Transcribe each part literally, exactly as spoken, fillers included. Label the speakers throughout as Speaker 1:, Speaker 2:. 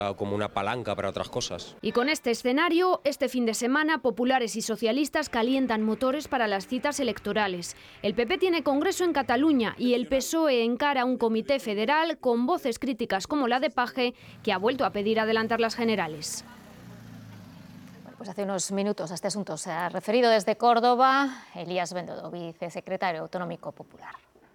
Speaker 1: como una palanca para otras cosas.
Speaker 2: Y con este escenario, este fin de semana, populares y socialistas calientan motores para las citas electorales. El P P tiene congreso en Cataluña y el P S O E encara un comité federal con voces críticas como la de Paje, que ha vuelto a pedir adelantar las generales.
Speaker 3: Bueno, pues hace unos minutos a este asunto se ha referido desde Córdoba Elías Bendodo, vicesecretario autonómico popular.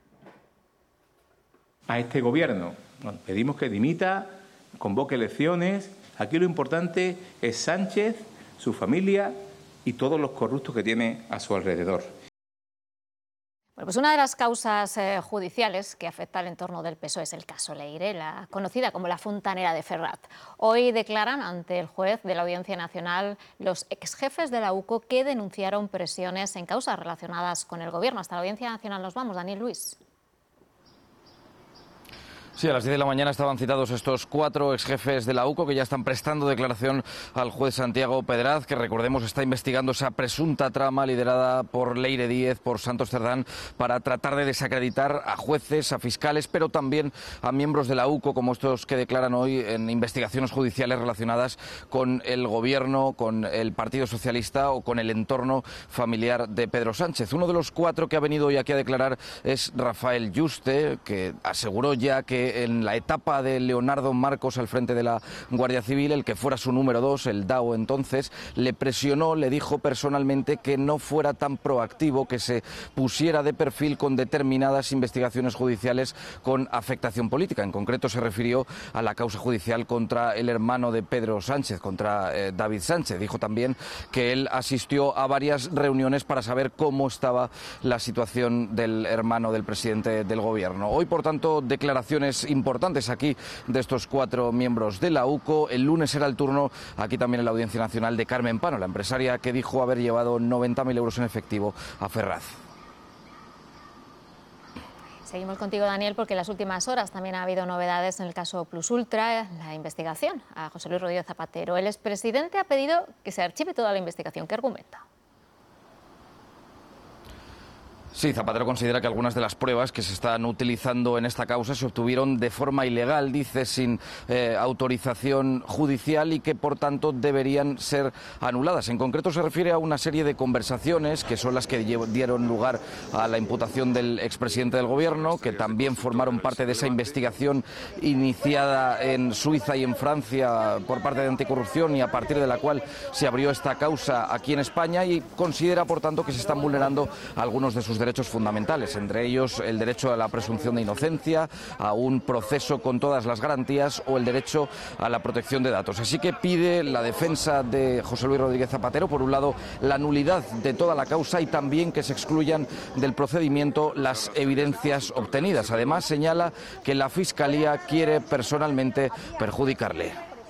Speaker 4: A este gobierno bueno, pedimos que dimita, convoque elecciones. Aquí lo importante es Sánchez, su familia y todos los corruptos que tiene a su alrededor.
Speaker 3: Bueno, pues una de las causas eh, judiciales que afecta al entorno del P S O E es el caso Leire, la conocida como la Fontanera de Ferraz. Hoy declaran ante el juez de la Audiencia Nacional los exjefes de la U C O que denunciaron presiones en causas relacionadas con el Gobierno. Hasta la Audiencia Nacional nos vamos, Daniel Luis.
Speaker 5: Sí, a las diez de la mañana estaban citados estos cuatro exjefes de la U C O que ya están prestando declaración al juez Santiago Pedraz, que recordemos está investigando esa presunta trama liderada por Leire Díez, por Santos Cerdán, para tratar de desacreditar a jueces, a fiscales, pero también a miembros de la U C O, como estos que declaran hoy en investigaciones judiciales relacionadas con el Gobierno, con el Partido Socialista o con el entorno familiar de Pedro Sánchez. Uno de los cuatro que ha venido hoy aquí a declarar es Rafael Yuste, que aseguró ya que en la etapa de Leonardo Marcos al frente de la Guardia Civil, el que fuera su número dos, el D A O entonces, le presionó, le dijo personalmente que no fuera tan proactivo, que se pusiera de perfil con determinadas investigaciones judiciales con afectación política. En concreto se refirió a la causa judicial contra el hermano de Pedro Sánchez, contra eh, David Sánchez. Dijo también que él asistió a varias reuniones para saber cómo estaba la situación del hermano del presidente del Gobierno. Hoy, por tanto, declaraciones importantes aquí de estos cuatro miembros de la U C O. El lunes será el turno aquí también en la Audiencia Nacional de Carmen Pano, la empresaria que dijo haber llevado noventa mil euros en efectivo a Ferraz.
Speaker 3: Seguimos contigo, Daniel, porque en las últimas horas también ha habido novedades en el caso Plus Ultra, la investigación a José Luis Rodríguez Zapatero. El expresidente ha pedido que se archive toda la investigación. ¿Qué argumenta?
Speaker 5: Sí, Zapatero considera que algunas de las pruebas que se están utilizando en esta causa se obtuvieron de forma ilegal, dice, sin eh, autorización judicial y que, por tanto, deberían ser anuladas. En concreto, se refiere a una serie de conversaciones que son las que dieron lugar a la imputación del expresidente del Gobierno, que también formaron parte de esa investigación iniciada en Suiza y en Francia por parte de Anticorrupción y a partir de la cual se abrió esta causa aquí en España, y considera, por tanto, que se están vulnerando algunos de sus derechos derechos fundamentales, entre ellos el derecho a la presunción de inocencia, a un proceso con todas las garantías o el derecho a la protección de datos. Así que pide la defensa de José Luis Rodríguez Zapatero, por un lado, la nulidad de toda la causa y también que se excluyan del procedimiento las evidencias obtenidas. Además, señala que la Fiscalía quiere personalmente perjudicarle.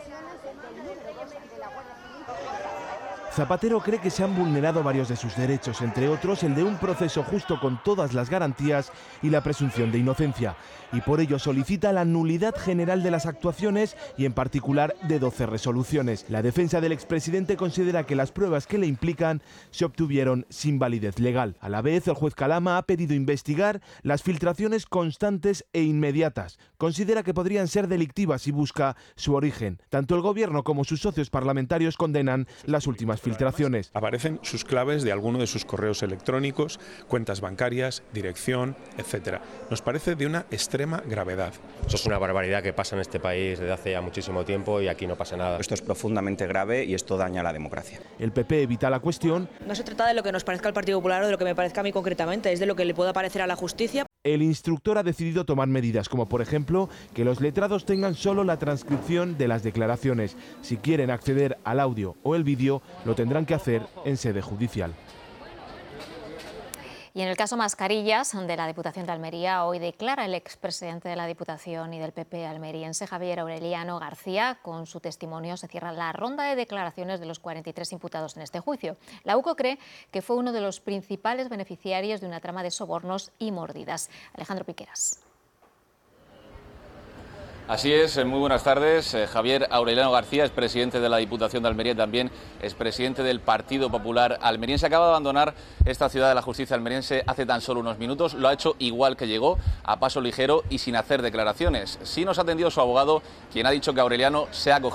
Speaker 6: Zapatero cree que se han vulnerado varios de sus derechos, entre otros el de un proceso justo con todas las garantías y la presunción de inocencia, y por ello solicita la nulidad general de las actuaciones y en particular de doce resoluciones. La defensa del expresidente considera que las pruebas que le implican se obtuvieron sin validez legal. A la vez, el juez Calama ha pedido investigar las filtraciones constantes e inmediatas. Considera que podrían ser delictivas y busca su origen. Tanto el Gobierno como sus socios parlamentarios condenan las últimas filtraciones.
Speaker 7: Aparecen sus claves de alguno de sus correos electrónicos, cuentas bancarias, dirección, etcétera. Nos parece de una extrema gravedad.
Speaker 1: Eso es una barbaridad que pasa en este país desde hace ya muchísimo tiempo y aquí no pasa nada.
Speaker 8: Esto es profundamente grave y esto daña a la democracia.
Speaker 6: El P P evita la cuestión.
Speaker 9: No se trata de lo que nos parezca al Partido Popular o de lo que me parezca a mí concretamente, es de lo que le pueda parecer a la justicia.
Speaker 6: El instructor ha decidido tomar medidas, como por ejemplo que los letrados tengan solo la transcripción de las declaraciones. Si quieren acceder al audio o el vídeo, lo tendrán que hacer en sede judicial.
Speaker 3: Y en el caso Mascarillas, de la Diputación de Almería, hoy declara el expresidente de la Diputación y del P P almeriense, Javier Aureliano García. Con su testimonio se cierra la ronda de declaraciones de los cuarenta y tres imputados en este juicio. La U C O cree que fue uno de los principales beneficiarios de una trama de sobornos y mordidas. Alejandro Piqueras.
Speaker 10: Así es, muy buenas tardes. Javier Aureliano García es presidente de la Diputación de Almería y también es presidente del Partido Popular almeriense. Acaba de abandonar esta ciudad de la justicia almeriense hace tan solo unos minutos. Lo ha hecho igual que llegó, a paso ligero y sin hacer declaraciones. Sí nos ha atendido su abogado, quien ha dicho que Aureliano se ha acogido